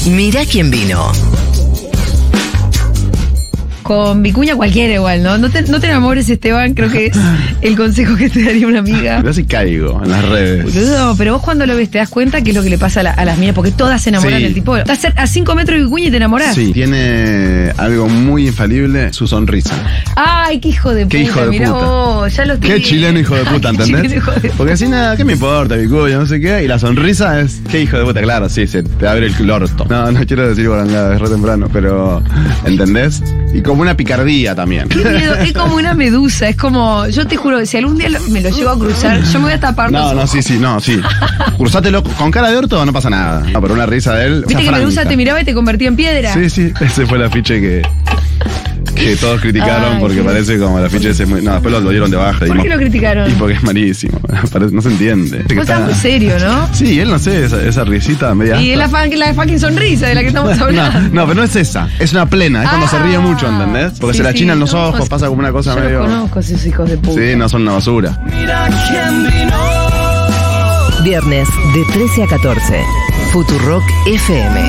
Mirá quién vino. Con Vicuña cualquiera igual, ¿no? No te enamores, Esteban, creo que es el consejo que te daría una amiga. Yo sí caigo en las redes. Boludo, pero vos cuando lo ves te das cuenta que es lo que le pasa a las minas, porque todas se enamoran del tipo. Estás a 5 metros de Vicuña y te enamorás. Sí, tiene algo muy infalible, su sonrisa. Ay, qué hijo de puta. Qué hijo de mirá puta. vos, ya lo estoy Qué viendo. chileno hijo de puta, ¿entendés? Chileno hijo de puta. Porque así nada, ¿qué me importa, Vicuña? No sé qué. Y la sonrisa es, qué hijo de puta, claro, sí, se te abre el orto. No quiero decir guarangada, es re temprano, pero, ¿entendés? Y como una picardía también. Qué miedo, es como una medusa, es como, yo te juro, si algún día me lo llego a cruzar, yo me voy a tapar los ojos. Sí. Cruzátelo con cara de orto, no pasa nada. No, pero una risa de él. ¿Viste que Medusa te miraba y te convertía en piedra? Sí, ese fue el afiche que todos criticaron. Ay, porque parece como el afiche ese muy... No, después lo dieron de baja. ¿Por qué lo criticaron? Y porque es malísimo. No se entiende. Vos estás muy serio, ¿no? Sí, él no sé, esa risita media... Y es la fucking sonrisa de la que estamos hablando. No, pero no es esa. Es una plena. Es cuando se ríe mucho, ¿entendés? Porque Sí, se le achinan los no, ojos, pasa como una cosa yo medio... los conozco, esos hijos de puta. Sí, no son una basura. Mira quién vino. Viernes de 13 a 14. Futurock FM.